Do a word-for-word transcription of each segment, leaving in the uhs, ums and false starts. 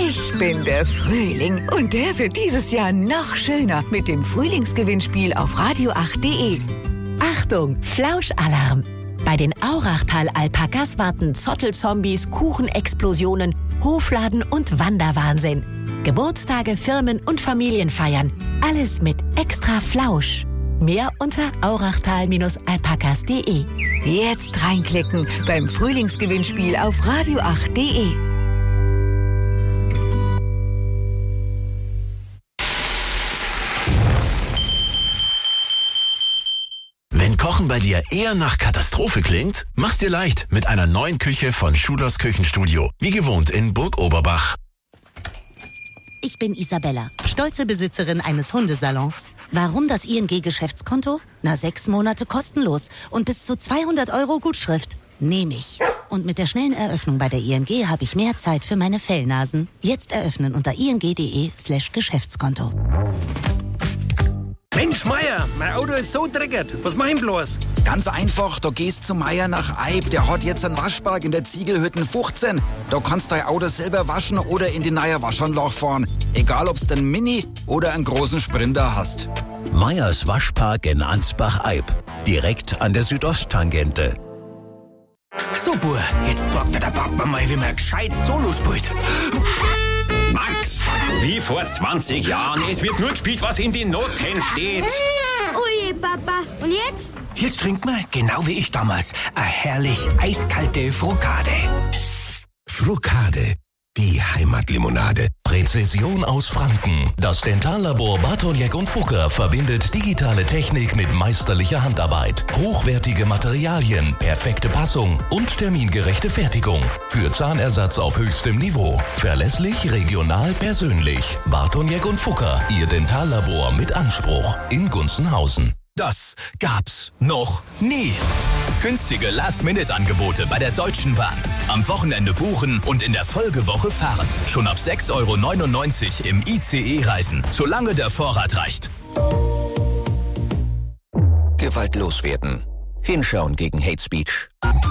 Ich bin der Frühling und der wird dieses Jahr noch schöner mit dem Frühlingsgewinnspiel auf radio acht punkt de. Achtung, Flauschalarm! Bei den Aurachtal-Alpakas warten Zottelzombies, Kuchenexplosionen, Hofladen und Wanderwahnsinn. Geburtstage, Firmen und Familienfeiern. Alles mit extra Flausch. Mehr unter aurachtal Alpakas punkt de. Jetzt reinklicken beim Frühlingsgewinnspiel auf radio acht punkt de. Wenn Kochen bei dir eher nach Katastrophe klingt, mach's dir leicht mit einer neuen Küche von Schulers Küchenstudio. Wie gewohnt in Burg Oberbach. Ich bin Isabella, stolze Besitzerin eines Hundesalons. Warum das I N G-Geschäftskonto? Na, sechs Monate kostenlos und bis zu zweihundert Euro Gutschrift. Nehme ich. Und mit der schnellen Eröffnung bei der I N G habe ich mehr Zeit für meine Fellnasen. Jetzt eröffnen unter ing.de slash Geschäftskonto. Mensch, Meier, mein Auto ist so dreckig. Was mach ich bloß? Ganz einfach, da gehst zu Meier nach Eib. Der hat jetzt einen Waschpark in der Ziegelhütten fünfzehn. Da kannst du dein Auto selber waschen oder in die neue Waschanlage fahren. Egal, ob's den Mini oder einen großen Sprinter hast. Meyers Waschpark in Ansbach-Eib. Direkt an der Südosttangente. So, Bur, jetzt sagt der Papa mal, wie man gescheit Solo spielt. Max, wie vor zwanzig Jahren. Es wird nur gespielt, was in den Noten steht. Oje, Papa. Und jetzt? Jetzt trinkt man, genau wie ich damals, eine herrlich eiskalte Frukade. Frukade, die Heimatlimonade. Präzision aus Franken. Das Dentallabor Bartolek und Fucker verbindet digitale Technik mit meisterlicher Handarbeit. Hochwertige Materialien, perfekte Passung und termingerechte Fertigung. Für Zahnersatz auf höchstem Niveau. Verlässlich, regional, persönlich. Bartolek und Fucker, Ihr Dentallabor mit Anspruch. In Gunzenhausen. Das gab's noch nie. Günstige Last-Minute-Angebote bei der Deutschen Bahn. Am Wochenende buchen und in der Folgewoche fahren. Schon ab sechs Euro neunundneunzig im I C E-Reisen, solange der Vorrat reicht. Gewalt loswerden. Hinschauen gegen Hate Speech.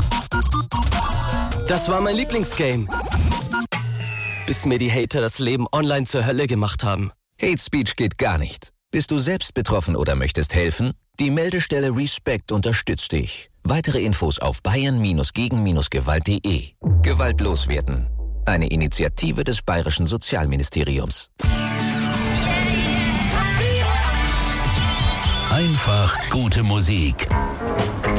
Das war mein Lieblingsgame. Bis mir die Hater das Leben online zur Hölle gemacht haben. Hate Speech geht gar nicht. Bist du selbst betroffen oder möchtest helfen? Die Meldestelle Respect unterstützt dich. Weitere Infos auf bayern gegen gewalt punkt de. Gewalt loswerden. Eine Initiative des Bayerischen Sozialministeriums. Einfach gute Musik.